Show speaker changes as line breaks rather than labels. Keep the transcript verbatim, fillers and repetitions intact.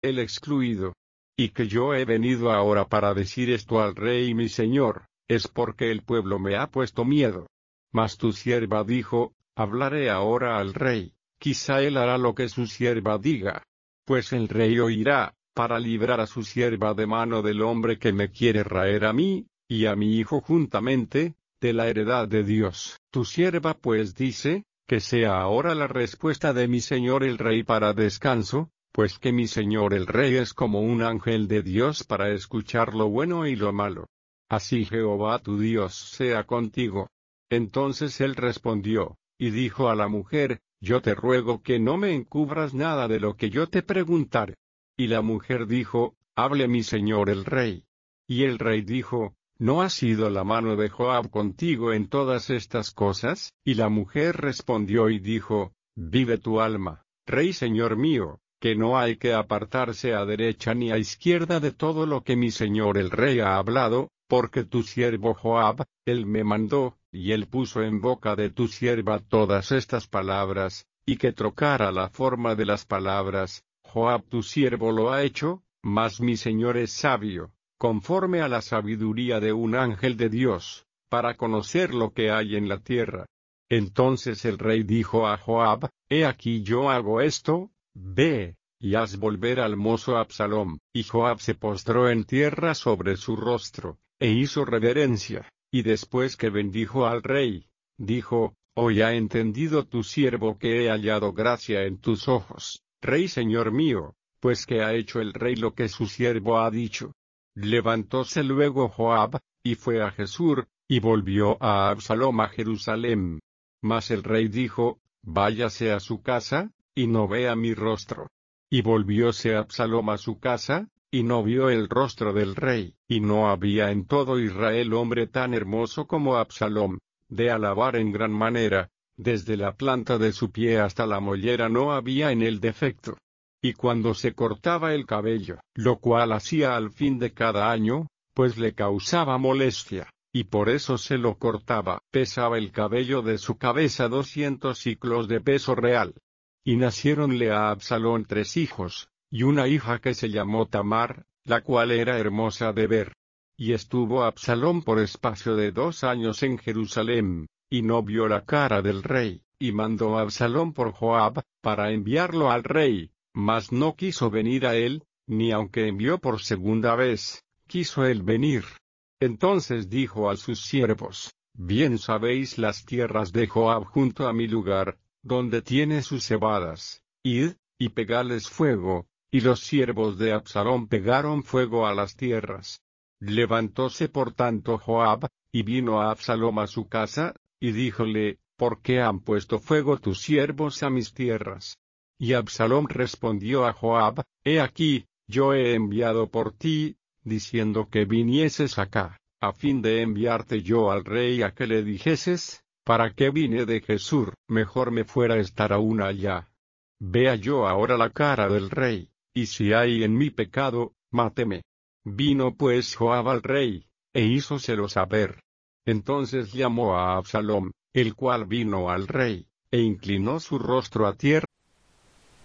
el excluido. Y que yo he venido ahora para decir esto al rey mi señor, es porque el pueblo me ha puesto miedo. Mas tu sierva dijo, hablaré ahora al rey, quizá él hará lo que su sierva diga. Pues el rey oirá, para librar a su sierva de mano del hombre que me quiere raer a mí, y a mi hijo juntamente, de la heredad de Dios. Tu sierva pues dice, que sea ahora la respuesta de mi señor el rey para descanso, pues que mi señor el rey es como un ángel de Dios para escuchar lo bueno y lo malo. Así Jehová tu Dios sea contigo. Entonces él respondió, y dijo a la mujer, yo te ruego que no me encubras nada de lo que yo te preguntare. Y la mujer dijo, hable mi señor el rey. Y el rey dijo, ¿no ha sido la mano de Joab contigo en todas estas cosas? Y la mujer respondió y dijo, vive tu alma, rey señor mío, que no hay que apartarse a derecha ni a izquierda de todo lo que mi señor el rey ha hablado, porque tu siervo Joab, él me mandó, y él puso en boca de tu sierva todas estas palabras, y que trocara la forma de las palabras, Joab tu siervo lo ha hecho, mas mi señor es sabio, conforme a la sabiduría de un ángel de Dios, para conocer lo que hay en la tierra. Entonces el rey dijo a Joab, he aquí yo hago esto, ve, y haz volver al mozo Absalom. Y Joab se postró en tierra sobre su rostro, e hizo reverencia, y después que bendijo al rey, dijo, hoy ha entendido tu siervo que he hallado gracia en tus ojos, rey señor mío, pues que ha hecho el rey lo que su siervo ha dicho. Levantóse luego Joab, y fue a Jesur, y volvió a Absalom a Jerusalem. Mas el rey dijo, váyase a su casa, y no vea mi rostro. Y volvióse Absalom a su casa, y no vio el rostro del rey, y no había en todo Israel hombre tan hermoso como Absalom, de alabar en gran manera, desde la planta de su pie hasta la mollera no había en él defecto. Y cuando se cortaba el cabello, lo cual hacía al fin de cada año, pues le causaba molestia, y por eso se lo cortaba, pesaba el cabello de su cabeza doscientos siclos de peso real. Y naciéronle a Absalom tres hijos, y una hija que se llamó Tamar, la cual era hermosa de ver. Y estuvo Absalom por espacio de dos años en Jerusalem, y no vio la cara del rey, y mandó a Absalom por Joab, para enviarlo al rey, mas no quiso venir a él, ni aunque envió por segunda vez, quiso él venir. Entonces dijo a sus siervos, bien sabéis las tierras de Joab junto a mi lugar, donde tiene sus cebadas, id, y pegadles fuego. Y los siervos de Absalom pegaron fuego a las tierras. Levantóse por tanto Joab, y vino a Absalom a su casa, y díjole, ¿por qué han puesto fuego tus siervos a mis tierras? Y Absalom respondió a Joab, he aquí, yo he enviado por ti, diciendo que vinieses acá, a fin de enviarte yo al rey a que le dijeses, ¿para qué vine de Jesur? Mejor me fuera estar aún allá. Vea yo ahora la cara del rey, y si hay en mí pecado, máteme. Vino pues Joab al rey, e hízoselo saber. Entonces llamó a Absalom, el cual vino al rey, e inclinó su rostro a tierra